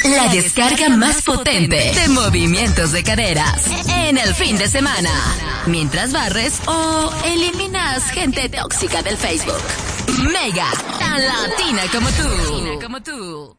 La descarga más potente de movimientos de caderas en el fin de semana. Mientras barres o eliminas gente tóxica del Facebook. Mega, tan latina como tú.